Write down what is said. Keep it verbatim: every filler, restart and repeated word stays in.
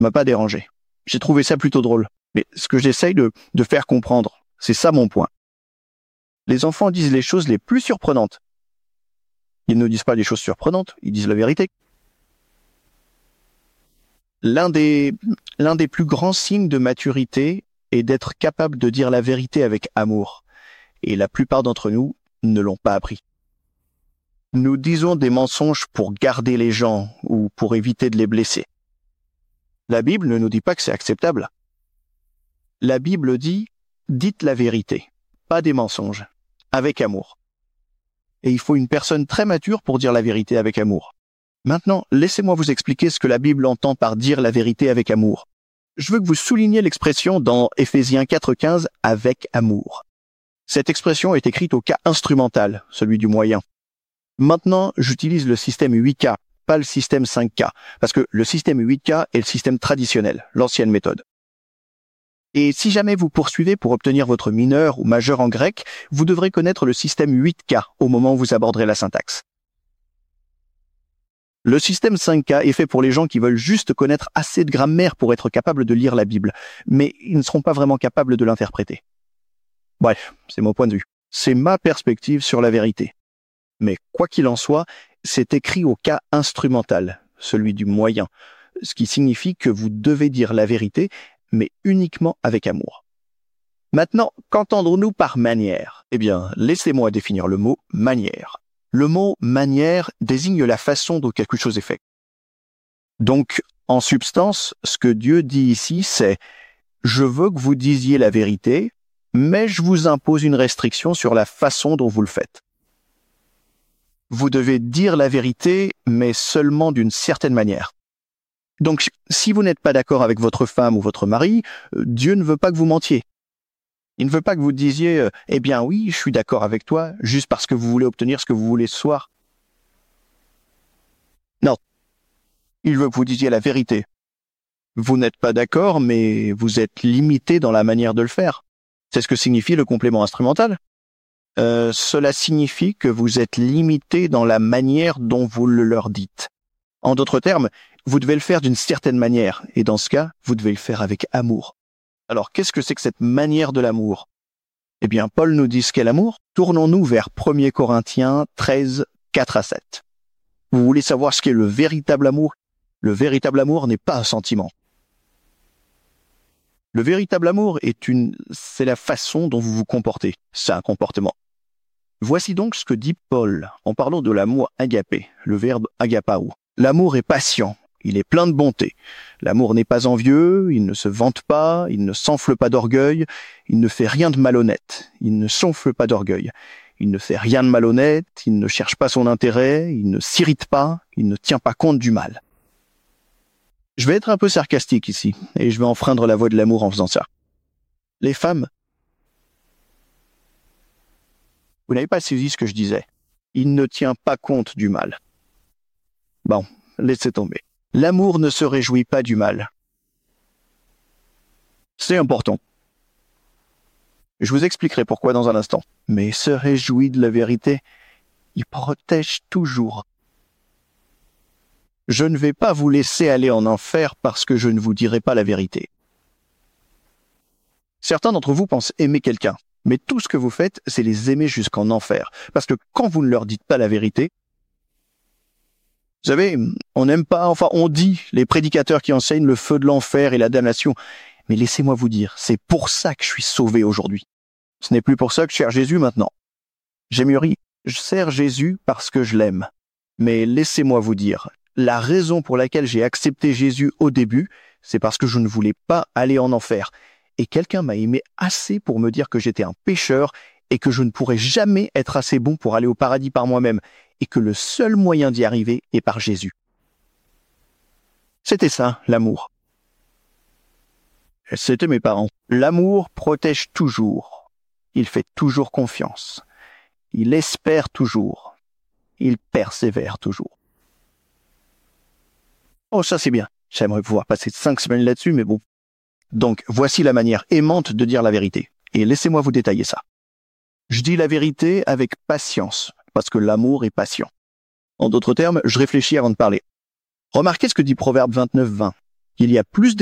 m'a pas dérangé. J'ai trouvé ça plutôt drôle. Mais ce que j'essaye de, de faire comprendre, c'est ça mon point. Les enfants disent les choses les plus surprenantes. Ils ne disent pas des choses surprenantes, ils disent la vérité. L'un des, l'un des plus grands signes de maturité est d'être capable de dire la vérité avec amour. Et la plupart d'entre nous ne l'ont pas appris. Nous disons des mensonges pour garder les gens ou pour éviter de les blesser. La Bible ne nous dit pas que c'est acceptable. La Bible dit « dites la vérité, pas des mensonges, avec amour ». Et il faut une personne très mature pour dire la vérité avec amour. Maintenant, laissez-moi vous expliquer ce que la Bible entend par dire la vérité avec amour. Je veux que vous souligniez l'expression dans Éphésiens quatre quinze « avec amour ». Cette expression est écrite au cas instrumental, celui du moyen. Maintenant, j'utilise le système huit K, pas le système cinq K, parce que le système huit K est le système traditionnel, l'ancienne méthode. Et si jamais vous poursuivez pour obtenir votre mineur ou majeur en grec, vous devrez connaître le système huit K au moment où vous aborderez la syntaxe. Le système cinq K est fait pour les gens qui veulent juste connaître assez de grammaire pour être capables de lire la Bible, mais ils ne seront pas vraiment capables de l'interpréter. Bref, c'est mon point de vue. C'est ma perspective sur la vérité. Mais quoi qu'il en soit, c'est écrit au cas instrumental, celui du moyen, ce qui signifie que vous devez dire la vérité, mais uniquement avec amour. Maintenant, qu'entendons-nous par manière ? Eh bien, laissez-moi définir le mot « manière ». Le mot « manière » désigne la façon dont quelque chose est fait. Donc, en substance, ce que Dieu dit ici, c'est « Je veux que vous disiez la vérité, mais je vous impose une restriction sur la façon dont vous le faites. » Vous devez dire la vérité, mais seulement d'une certaine manière. Donc, si vous n'êtes pas d'accord avec votre femme ou votre mari, Dieu ne veut pas que vous mentiez. Il ne veut pas que vous disiez « Eh bien oui, je suis d'accord avec toi, juste parce que vous voulez obtenir ce que vous voulez ce soir. » Non. Il veut que vous disiez la vérité. Vous n'êtes pas d'accord, mais vous êtes limité dans la manière de le faire. C'est ce que signifie le complément instrumental. Euh, cela signifie que vous êtes limité dans la manière dont vous le leur dites. En d'autres termes, vous devez le faire d'une certaine manière, et dans ce cas, vous devez le faire avec amour. Alors, qu'est-ce que c'est que cette manière de l'amour ? Eh bien, Paul nous dit ce qu'est l'amour. Tournons-nous vers premier Corinthiens treize, quatre à sept. Vous voulez savoir ce qu'est le véritable amour ? Le véritable amour n'est pas un sentiment. Le véritable amour est une, c'est la façon dont vous vous comportez. C'est un comportement. Voici donc ce que dit Paul en parlant de l'amour agapé, le verbe agapao. L'amour est patient, il est plein de bonté. L'amour n'est pas envieux, il ne se vante pas, il ne s'enfle pas d'orgueil, il ne fait rien de malhonnête, il ne s'enfle pas d'orgueil. Il ne fait rien de malhonnête, il ne cherche pas son intérêt, il ne s'irrite pas, il ne tient pas compte du mal. Je vais être un peu sarcastique ici, et je vais enfreindre la voie de l'amour en faisant ça. Les femmes, vous n'avez pas saisi ce que je disais. Il ne tient pas compte du mal. Bon, laissez tomber. L'amour ne se réjouit pas du mal. C'est important. Je vous expliquerai pourquoi dans un instant. Mais se réjouit de la vérité, il protège toujours. Je ne vais pas vous laisser aller en enfer parce que je ne vous dirai pas la vérité. Certains d'entre vous pensent aimer quelqu'un, mais tout ce que vous faites, c'est les aimer jusqu'en enfer. Parce que quand vous ne leur dites pas la vérité, vous savez, on n'aime pas, enfin on dit, les prédicateurs qui enseignent le feu de l'enfer et la damnation. Mais laissez-moi vous dire, c'est pour ça que je suis sauvé aujourd'hui. Ce n'est plus pour ça que je sers Jésus maintenant. J'aimerais, je sers Jésus parce que je l'aime. Mais laissez-moi vous dire, la raison pour laquelle j'ai accepté Jésus au début, c'est parce que je ne voulais pas aller en enfer. Et quelqu'un m'a aimé assez pour me dire que j'étais un pécheur et que je ne pourrais jamais être assez bon pour aller au paradis par moi-même et que le seul moyen d'y arriver est par Jésus. C'était ça, l'amour. C'était mes parents. L'amour protège toujours. Il fait toujours confiance. Il espère toujours. Il persévère toujours. Oh, ça c'est bien. J'aimerais pouvoir passer cinq semaines là-dessus, mais bon. Donc, voici la manière aimante de dire la vérité. Et laissez-moi vous détailler ça. Je dis la vérité avec patience, parce que l'amour est patient. En d'autres termes, je réfléchis avant de parler. Remarquez ce que dit Proverbe vingt-neuf vingt, qu'il y a plus